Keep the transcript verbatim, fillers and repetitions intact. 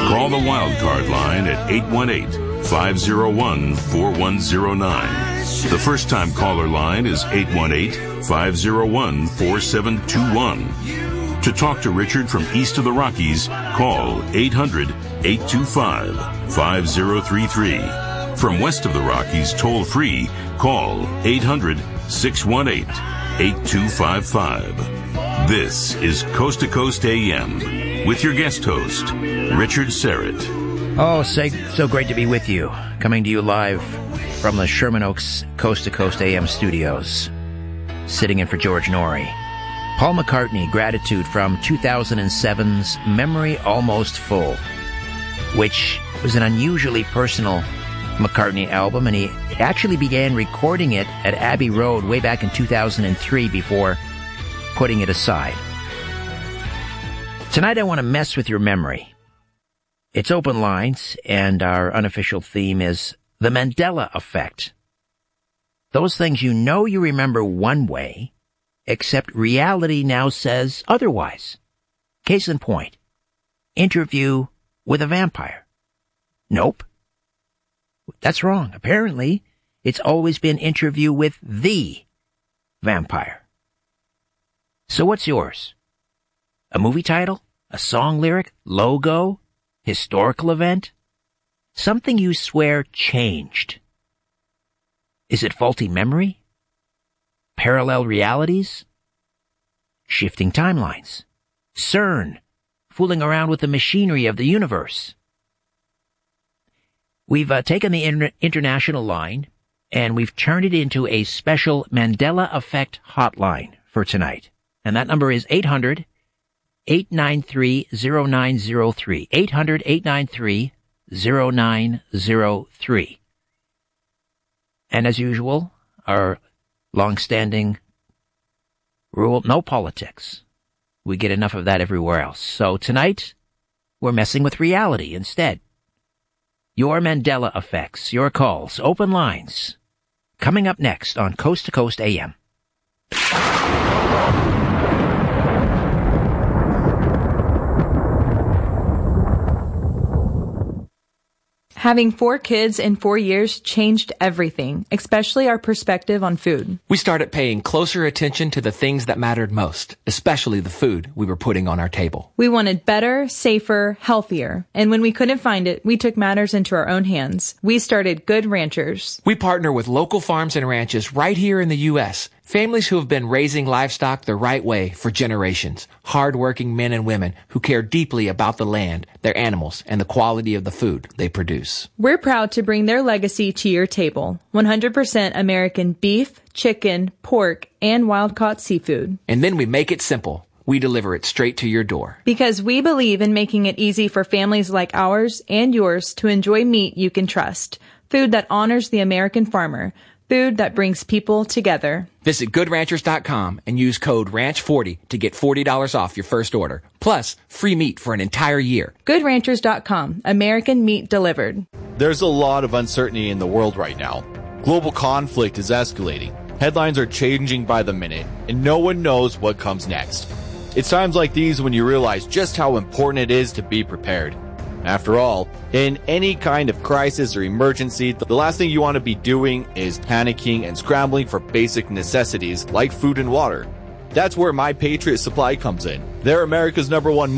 Call the Wildcard line at eight one eight, five oh one, four one oh nine. The first-time caller line is eight one eight, five oh one, four seven two one. To talk to Richard from east of the Rockies, call eight hundred, eight two five, five oh three three. From west of the Rockies, toll-free, call eight hundred, six one eight, eight two five five. This is Coast to Coast A M with your guest host, Richard Syrett. Oh, so, so great to be with you. Coming to you live from the Sherman Oaks Coast to Coast A M studios. Sitting in for George Norrie. Paul McCartney, Gratitude from two thousand seven's Memory Almost Full, which was an unusually personal McCartney album, and he actually began recording it at Abbey Road way back in two thousand three before putting it aside. Tonight I want to mess with your memory. It's open lines, and our unofficial theme is the Mandela Effect. Those things you know you remember one way, except reality now says otherwise. Case in point, interview with a vampire. Nope. That's wrong. Apparently, it's always been interview with the vampire. So what's yours? A movie title? A song lyric? Logo? Historical event? Something you swear changed. Is it faulty memory? Parallel realities? Shifting timelines? CERN? Fooling around with the machinery of the universe? We've uh, taken the inter- international line, and we've turned it into a special Mandela Effect hotline for tonight. And that number is eight hundred, eight nine three, oh nine oh three. eight hundred, eight nine three, oh nine oh three. And as usual, our long-standing rule, no politics. We get enough of that everywhere else. So tonight, we're messing with reality instead. Your Mandela Effects, your calls, open lines. Coming up next on Coast to Coast A M. Having four kids in four years changed everything, especially our perspective on food. We started paying closer attention to the things that mattered most, especially the food we were putting on our table. We wanted better, safer, healthier. And when we couldn't find it, we took matters into our own hands. We started Good Ranchers. We partner with local farms and ranches right here in the U S, families who have been raising livestock the right way for generations. Hard-working men and women who care deeply about the land, their animals, and the quality of the food they produce. We're proud to bring their legacy to your table. one hundred percent American beef, chicken, pork, and wild-caught seafood. And then we make it simple. We deliver it straight to your door. Because we believe in making it easy for families like ours and yours to enjoy meat you can trust. Food that honors the American farmer. Food that brings people together. Visit good ranchers dot com and use code ranch forty to get forty dollars off your first order. Plus, free meat for an entire year. good ranchers dot com. American meat delivered. There's a lot of uncertainty in the world right now. Global conflict is escalating. Headlines are changing by the minute, and no one knows what comes next. It's times like these when you realize just how important it is to be prepared. After all, in any kind of crisis or emergency, the last thing you want to be doing is panicking and scrambling for basic necessities like food and water. That's where My Patriot Supply comes in. They're America's number one